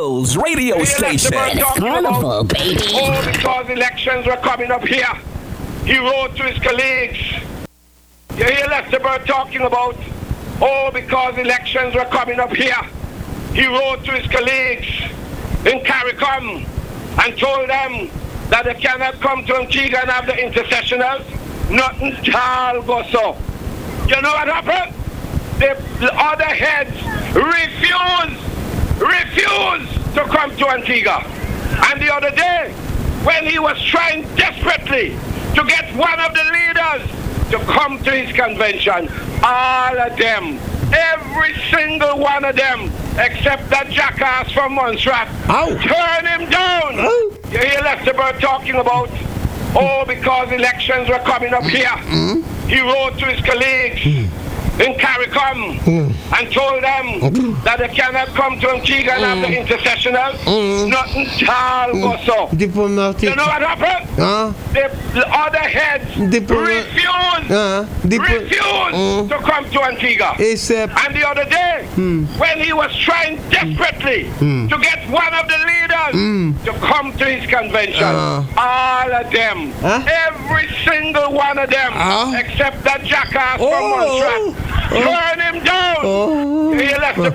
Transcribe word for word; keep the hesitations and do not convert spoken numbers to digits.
People's radio station. Carnival, baby. Oh, because elections were coming up here, he wrote to his colleagues. You hear Lester Bird talking about, oh, because elections were coming up here, he wrote to his colleagues in CARICOM and told them that they cannot come to Antigua and have the intercessionals. Nothing shall go so. You know what happened? The, the other heads refused, refused to come to Antigua. And the other day, when he was trying desperately to get one of the leaders to come to his convention, all of them, every single one of them, except that jackass from Montserrat, Ow. turn him down. Ow. You hear Lester Bird talking about, oh, because elections were coming up here, Mm-hmm. he wrote to his colleagues in CARICOM and told them that they cannot come to Antigua and have the intercessionals. Nothing shall go so. Diplomatic. You know what happened? Huh? The, the other heads Diplomat- refused, Uh, diplo- refused Mm. to come to Antigua. Except. And the other day, when he was trying desperately to get one of the leaders to come to his convention, Uh. all of them, Huh? every single one of them, Uh. except that jackass Oh. from Montserrat, turn him down. Oh. He left the